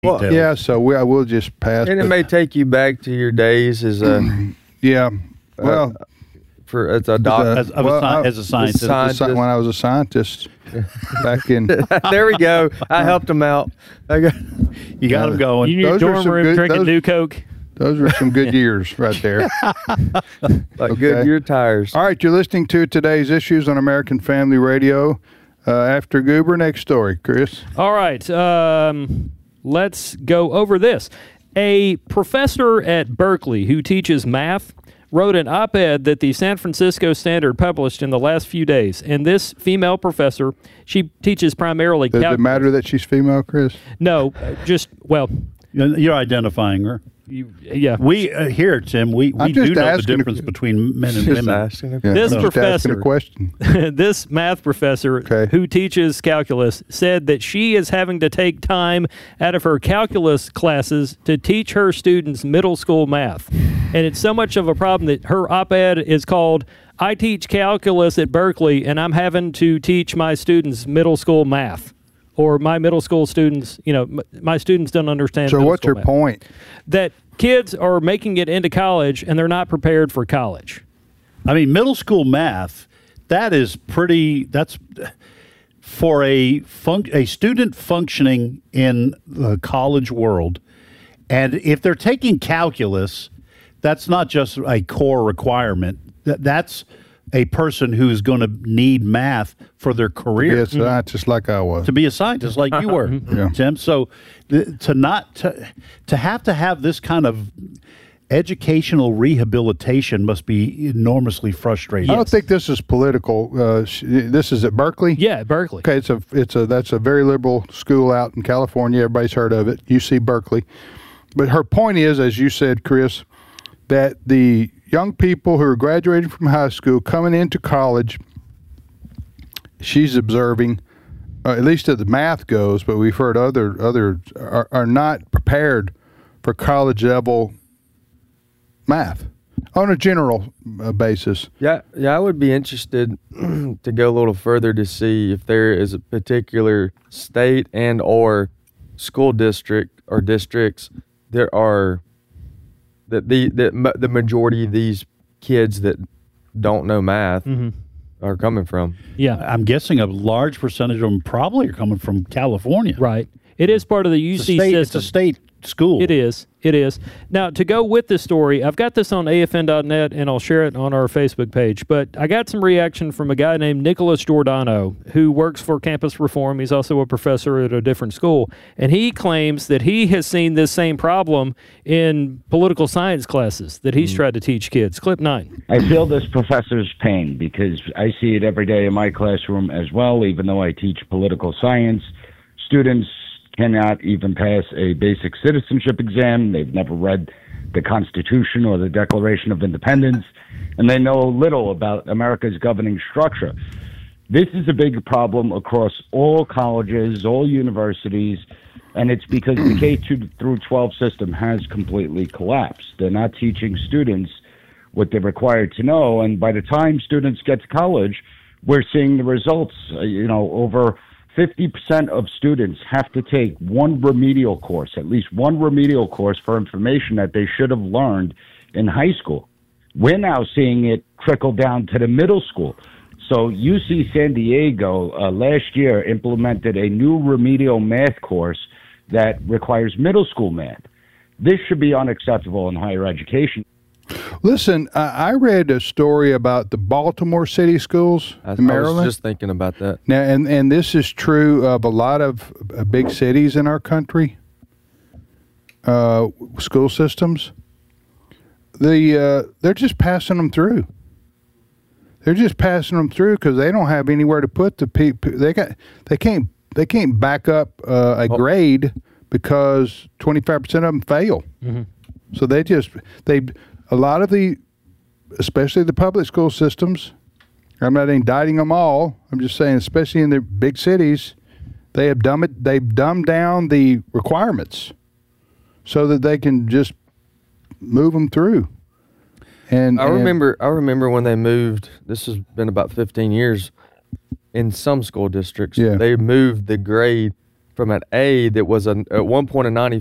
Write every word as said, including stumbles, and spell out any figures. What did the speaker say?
Well, yeah, so we, I will just pass. And it may take you back to your days as a yeah, well, uh, for as a doctor, as, well, a, I, as a scientist. scientist. When I was a scientist back in. There we go. I helped him out. I got, you got him going. You in your Those are dorm some room good- drinking those- New Coke. Those were some good years right there. like Okay. Goodyear tires. All right, you're listening to today's issues on American Family Radio. Uh, after Goober, next story, Chris. All right, um, let's go over this. A professor at Berkeley who teaches math wrote an op-ed that the San Francisco Standard published in the last few days. And this female professor, she teaches primarily Does calculus. it matter that she's female, Chris? No, uh, just, well, You're identifying her. you, yeah. We uh, here, Tim. We, we I'm do just know the asking difference if- between men and Just women. asking. Yeah, This I'm just asking professor- a question. This math professor Okay. who teaches calculus said that she is having to take time out of her calculus classes to teach her students middle school math. And it's so much of a problem that her op-ed is called, I teach calculus at Berkeley and I'm having to teach my students middle school math. Or my middle school students, you know, m- my students don't understand So middle what's school her math. point? That kids are making it into college and they're not prepared for college. I mean, middle school math. That is pretty. That's for a func- a student functioning in the college world, and if they're taking calculus, that's not just a core requirement. That that's a person who's going to need math for their career. Yes, uh, just like I was. To be a scientist like you were, Yeah. Tim. So th- to not to, to have to have this kind of educational rehabilitation must be enormously frustrating. I don't think this is political. Uh, sh- this is at Berkeley. Yeah, at Berkeley. Okay, it's a it's a that's a very liberal school out in California. Everybody's heard of it. U C Berkeley. But her point is, as you said, Chris, that the young people who are graduating from high school coming into college, she's observing, uh, at least as the math goes, but we've heard other other are, are not prepared for college level math on a general uh, basis. Yeah, yeah, I would be interested to go a little further to see if there is a particular state and or school district or districts that are that the that ma- the majority of these kids that don't know math are coming from. Yeah. I'm guessing a large percentage of them probably are coming from California. Right. It is part of the U It's a C state, it's system. a state school. It is. It is. Now, to go with the story, I've got this on A F N dot net, and I'll share it on our Facebook page. But I got some reaction from a guy named Nicholas Giordano, who works for Campus Reform. He's also a professor at a different school. And he claims that he has seen this same problem in political science classes that he's tried to teach kids. Clip nine. I feel this professor's pain because I see it every day in my classroom as well, even though I teach political science. Students cannot even pass a basic citizenship exam. They've never read the Constitution or the Declaration of Independence, and they know little about America's governing structure. This is a big problem across all colleges, all universities, and it's because the K two through twelve system has completely collapsed. They're not teaching students what they're required to know, and by the time students get to college, we're seeing the results. Uh, you know, over fifty percent of students have to take one remedial course, at least one remedial course for information that they should have learned in high school. We're now seeing it trickle down to the middle school. So U C San Diego uh, last year implemented a new remedial math course that requires middle school math. This should be unacceptable in higher education. Listen, I I read a story about the Baltimore City schools I, in I Maryland. was just thinking about that. Now, and, and this is true of a lot of uh, big cities in our country, uh, school systems. The uh, they're just passing them through. They're just passing them through because they don't have anywhere to put the people. They got they can't they can't back up uh, a Oh. grade because twenty-five percent of them fail. Mm-hmm. So they just they a lot of the, especially the public school systems. I'm not indicting them all. I'm just saying, especially in the big cities, they have dumb it. They've dumbed down the requirements so that they can just move them through. And I and- remember I remember when they moved, this has been about fifteen years, in some school districts, Yeah. they moved the grade from an A that was a, at one point a ninety